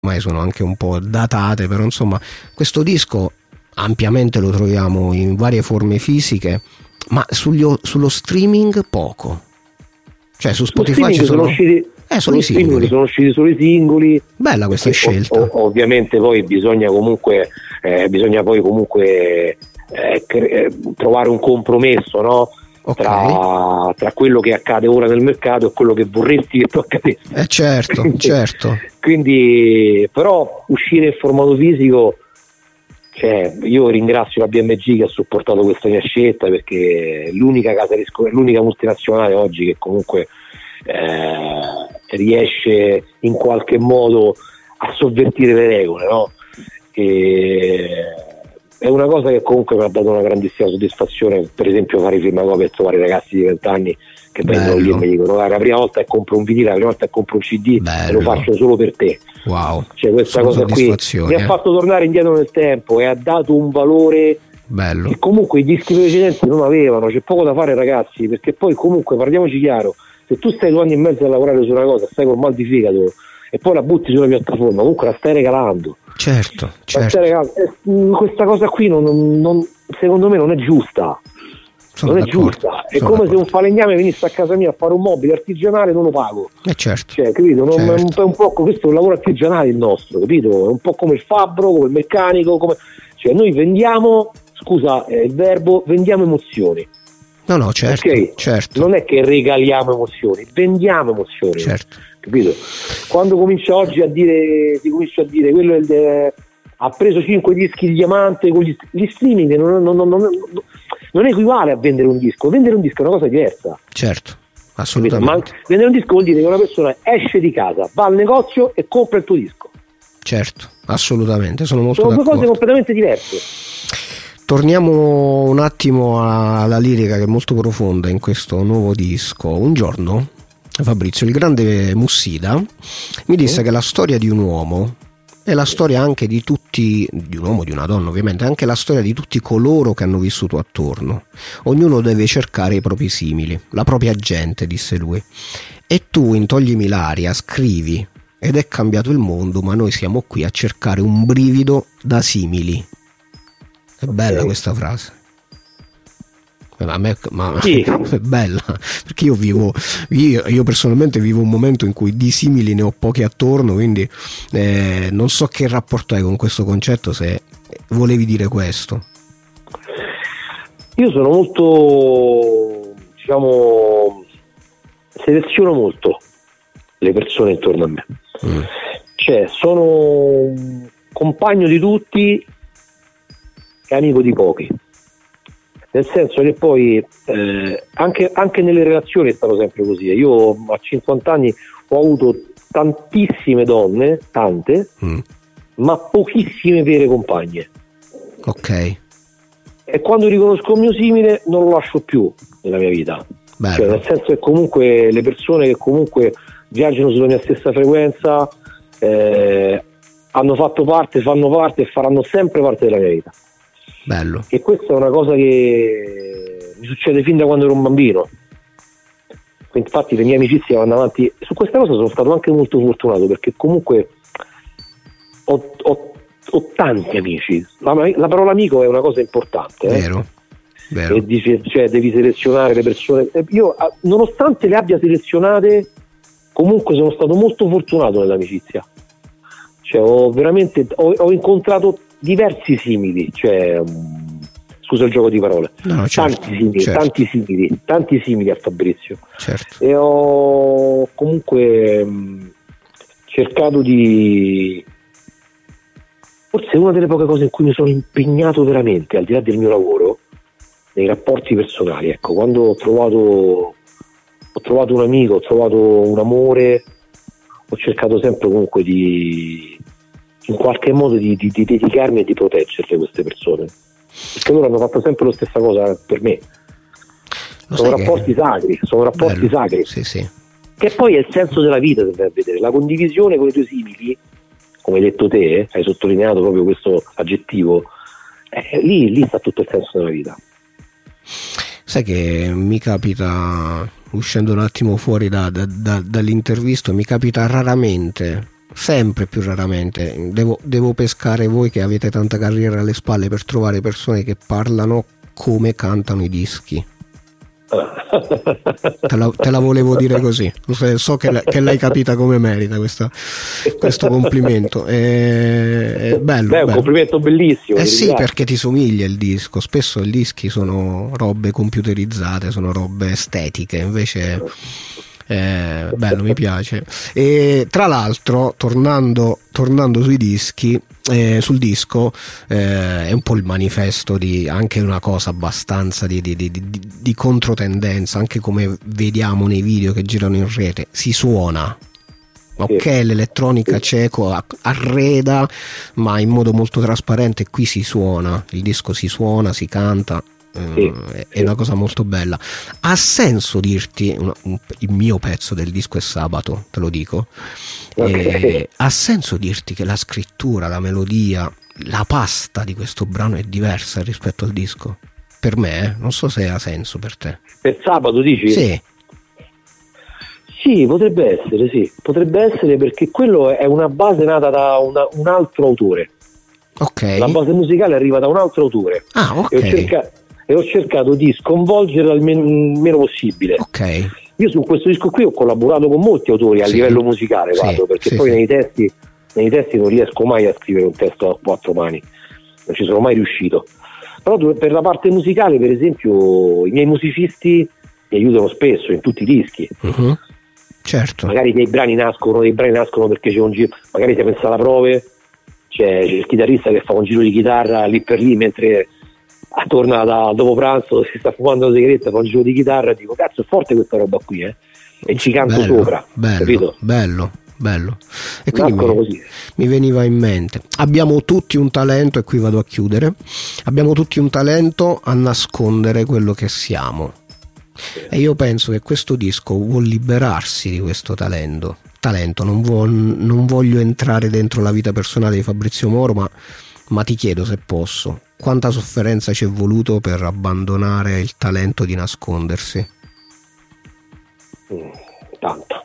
ormai sono anche un po' datate, però insomma questo disco ampiamente lo troviamo in varie forme fisiche, ma sullo streaming poco. Cioè su Spotify ci sono i singoli. Sono usciti solo i singoli. Bella questa scelta. Ovviamente poi bisogna poi comunque trovare un compromesso, no? Okay. Tra quello che accade ora nel mercato e quello che vorresti che tu accadesse. Certo. Quindi, però uscire in formato fisico, cioè, io ringrazio la BMG che ha supportato questa mia scelta, perché è l'unica multinazionale oggi che comunque riesce in qualche modo a sovvertire le regole, no? È una cosa che comunque mi ha dato una grandissima soddisfazione, per esempio fare i firmacopie e trovare ragazzi di 20 anni che vengono lì e mi dicono: la prima volta che compro un vinile, la prima volta che compro un CD, e lo faccio solo per te. Wow, cioè questa cosa qui mi ha fatto tornare indietro nel tempo e ha dato un valore bello che comunque i dischi precedenti non avevano. C'è poco da fare, ragazzi, perché poi comunque, parliamoci chiaro, se tu stai 2 anni e mezzo a lavorare su una cosa, stai col mal di fegato e poi la butti sulla piattaforma, comunque la stai regalando. Certo. Questa cosa qui non, secondo me non è giusta. È giusta. È come se un falegname venisse a casa mia a fare un mobile artigianale, non lo pago. Certo. Cioè, capito? È un po', questo è un lavoro artigianale il nostro, capito? È un po' come il fabbro, come il meccanico, cioè noi vendiamo, scusa il verbo, vendiamo emozioni. No, certo, okay? Certo. Non è che regaliamo emozioni, vendiamo emozioni. Certo. Capito? Quando comincia oggi si comincia a dire quello ha preso 5 dischi di diamante con gli streaming, non equivale a vendere un disco. Vendere un disco è una cosa diversa. Certo, assolutamente. Ma vendere un disco vuol dire che una persona esce di casa, va al negozio e compra il tuo disco. Certo, assolutamente, sono molto d'accordo. Sono due cose completamente diverse. Torniamo un attimo alla lirica, che è molto profonda in questo nuovo disco. Un giorno Fabrizio, il grande Mussida, mi disse che la storia di un uomo è la storia anche di tutti, di un uomo, di una donna ovviamente, anche la storia di tutti coloro che hanno vissuto attorno. Ognuno deve cercare i propri simili, la propria gente, disse lui. E tu in Toglimi l'aria scrivi: ed è cambiato il mondo, ma noi siamo qui a cercare un brivido da simili. È bella questa frase. Sì. È bella, perché io personalmente vivo un momento in cui di simili ne ho pochi attorno, quindi non so che rapporto hai con questo concetto, se volevi dire questo. Io sono molto, seleziono molto le persone intorno a me. Cioè, sono un compagno di tutti e amico di pochi. Nel senso che poi anche nelle relazioni è stato sempre così. Io a 50 anni ho avuto tantissime donne, ma pochissime vere compagne. Ok. E quando riconosco il mio simile non lo lascio più nella mia vita. Cioè, nel senso che comunque le persone che comunque viaggiano sulla mia stessa frequenza hanno fatto parte, fanno parte e faranno sempre parte della mia vita. Bello. E questa è una cosa che mi succede fin da quando ero un bambino. Infatti le mie amicizie vanno avanti. Su questa cosa sono stato anche molto fortunato, perché comunque ho tanti amici. La parola amico è una cosa importante. Vero. E devi selezionare le persone. Io, nonostante le abbia selezionate, comunque sono stato molto fortunato nell'amicizia. Cioè, ho incontrato diversi simili, cioè, scusa il gioco di parole, tanti simili a Fabrizio. Certo. E ho comunque cercato di, forse una delle poche cose in cui mi sono impegnato veramente, al di là del mio lavoro, nei rapporti personali. Ecco, quando ho trovato un amico, ho trovato un amore, ho cercato sempre comunque in qualche modo di dedicarmi e di proteggerle queste persone, perché loro hanno fatto sempre la stessa cosa per me. Sono rapporti sacri, sì. Che poi è il senso della vita, se vai a vedere, la condivisione con i tuoi simili, come hai detto te, hai sottolineato proprio questo aggettivo, lì sta tutto il senso della vita. Sai che mi capita, uscendo un attimo fuori dall'intervista, mi capita raramente sempre più raramente. Devo pescare voi che avete tanta carriera alle spalle per trovare persone che parlano come cantano i dischi. Te la volevo dire così. So che l'hai capita come merita questo complimento. È bello. Beh, è un complimento bellissimo. Sì, perché ti somiglia il disco. Spesso i dischi sono robe computerizzate, sono robe estetiche, invece bello, mi piace. E tra l'altro, tornando sui dischi, sul disco, è un po' il manifesto di anche una cosa abbastanza di controtendenza, anche come vediamo nei video che girano in rete. Si suona, ok, l'elettronica cieco arreda, ma in modo molto trasparente. Qui si suona, il disco si suona, si canta. È una cosa molto bella. Ha senso dirti il mio pezzo del disco è Sabato, te lo dico. Ha senso dirti che la scrittura, la melodia, la pasta di questo brano è diversa rispetto al disco? Per me, non so se ha senso per te. Per Sabato dici? Sì, potrebbe essere, perché quello è una base nata da un altro autore. Ok. La base musicale arriva da un altro autore. Ah, ok. E ho cercato di sconvolgerla il meno possibile. Ok. Io su questo disco qui ho collaborato con molti autori a livello musicale, perché poi nei testi non riesco mai a scrivere un testo a quattro mani, non ci sono mai riuscito. Però per la parte musicale, per esempio, i miei musicisti mi aiutano spesso in tutti i dischi. Uh-huh. Certo. Magari dei brani nascono perché c'è un giro, magari si pensa alla prove, c'è il chitarrista che fa un giro di chitarra lì per lì mentre torna dopo pranzo, si sta fumando la sigaretta, fa un giro di chitarra e dico cazzo è forte questa roba qui, e ci canto sopra, capito? Bello. E quindi mi veniva in mente, abbiamo tutti un talento, e qui vado a chiudere, abbiamo tutti un talento a nascondere quello che siamo, e io penso che questo disco vuol liberarsi di questo talento. Non voglio entrare dentro la vita personale di Fabrizio Moro, ma ti chiedo, se posso, quanta sofferenza ci è voluto per abbandonare il talento di nascondersi? Tanta.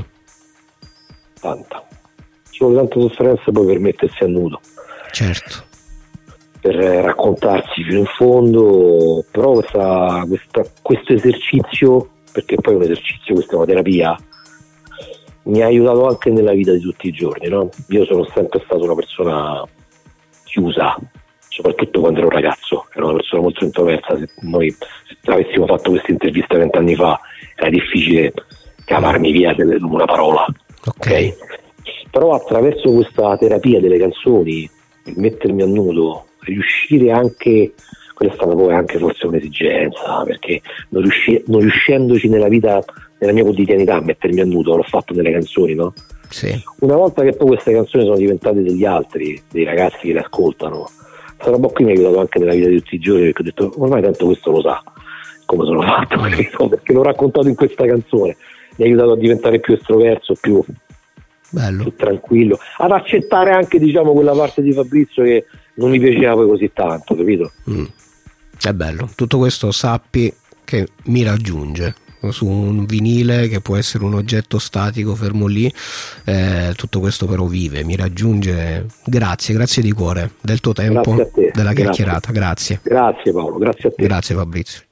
Ci vuole tanta sofferenza poi per mettersi a nudo. Certo. Per raccontarsi fino in fondo, però questo esercizio, perché poi è un esercizio, questa è una terapia, mi ha aiutato anche nella vita di tutti i giorni, no? Io sono sempre stato una persona chiusa, soprattutto quando ero ragazzo, ero una persona molto introversa. Se avessimo fatto questa intervista 20 anni fa era difficile cavarmi via una parola, ok? Però attraverso questa terapia delle canzoni, il mettermi a nudo, riuscire anche, quella è stata poi anche forse un'esigenza, perché non riuscendoci nella vita, nella mia quotidianità, a mettermi a nudo, l'ho fatto nelle canzoni, no? Sì. Una volta che poi queste canzoni sono diventate degli altri, dei ragazzi che le ascoltano, questa roba qui mi ha aiutato anche nella vita di tutti i giorni, perché ho detto ormai tanto questo lo sa come sono fatto, perché l'ho raccontato in questa canzone, mi ha aiutato a diventare più estroverso, più tranquillo, ad accettare anche, diciamo, quella parte di Fabrizio che non mi piaceva poi così tanto, capito? È bello, tutto questo sappi che mi raggiunge su un vinile, che può essere un oggetto statico fermo lì, tutto questo però vive, mi raggiunge. Grazie di cuore del tuo tempo, della chiacchierata. Grazie Paolo, grazie a te. Grazie Fabrizio.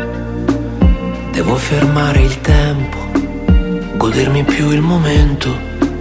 Devo fermare il tempo, godermi più il momento,